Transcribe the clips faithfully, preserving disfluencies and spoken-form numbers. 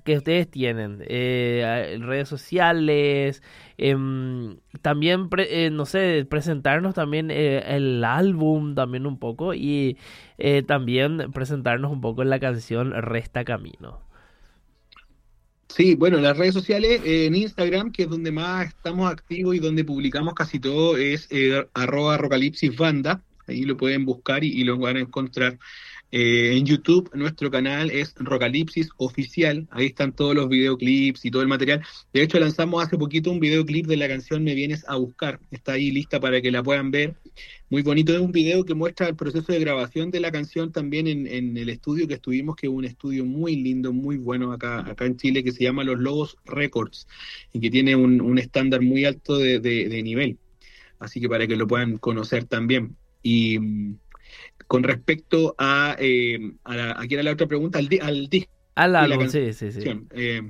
redes que ustedes tienen, eh, redes sociales, em, también, pre- eh, no sé, presentarnos también eh, el álbum también un poco y eh, también presentarnos un poco la canción Resta Camino. Sí, bueno, las redes sociales, eh, en Instagram, que es donde más estamos activos y donde publicamos casi todo, es eh, arroba Rocalipsis Banda. Ahí lo pueden buscar y, y lo van a encontrar. Eh, en YouTube, nuestro canal es Rocalipsis Oficial. Ahí están todos los videoclips y todo el material. De hecho, lanzamos hace poquito un videoclip de la canción Me Vienes a Buscar. Está ahí lista para que la puedan ver. Muy bonito, es un video que muestra el proceso de grabación de la canción también en, en el estudio que estuvimos, que es un estudio muy lindo, muy bueno acá, acá en Chile, que se llama Los Lobos Records y que tiene un, un estándar muy alto de, de- de nivel. Así que para que lo puedan conocer también. Y mm, con respecto a, eh, a, la, aquí era la otra pregunta, al, di- al disco Al y la álbum, sí, sí, sí. canción. Eh,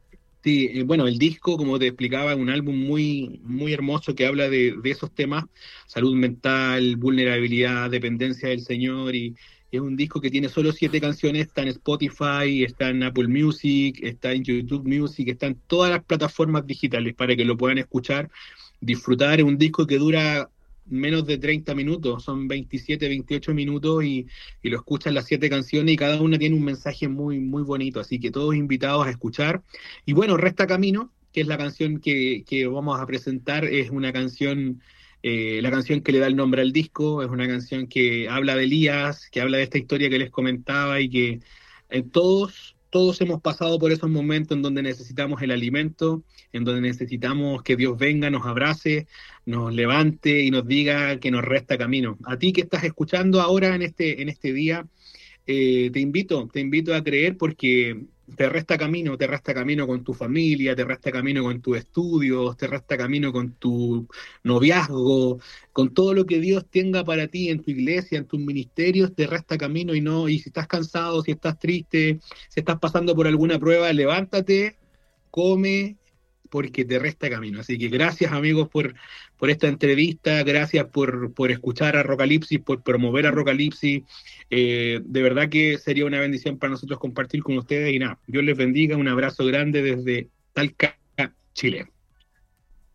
Sí, eh, bueno, el disco, como te explicaba, es un álbum muy, muy hermoso que habla de, de esos temas: salud mental, vulnerabilidad, dependencia del Señor, y es un disco que tiene solo siete canciones, está en Spotify, está en Apple Music, está en YouTube Music, está en todas las plataformas digitales para que lo puedan escuchar, disfrutar. Es un disco que dura menos de treinta minutos, son veintisiete, veintiocho minutos y, y lo escuchan las siete canciones y cada una tiene un mensaje muy, muy bonito, así que todos invitados a escuchar. Y bueno, Resta Camino, que es la canción que, que vamos a presentar, es una canción, eh, la canción que le da el nombre al disco, es una canción que habla de Elías, que habla de esta historia que les comentaba y que eh, todos, todos hemos pasado por esos momentos en donde necesitamos el alimento, en donde necesitamos que Dios venga, nos abrace, nos levante y nos diga que nos resta camino. A ti que estás escuchando ahora en este, en este día, eh, te invito, te invito a creer porque te resta camino, te resta camino con tu familia, te resta camino con tus estudios, te resta camino con tu noviazgo, con todo lo que Dios tenga para ti en tu iglesia, en tus ministerios, te resta camino. Y no, y si estás cansado, si estás triste, si estás pasando por alguna prueba, levántate, come, porque te resta camino. Así que gracias, amigos, por, por esta entrevista, gracias por, por escuchar a Rocalipsis, por promover a Rocalipsis. Eh, de verdad que sería una bendición para nosotros compartir con ustedes y nada, Dios les bendiga, un abrazo grande desde Talca, Chile.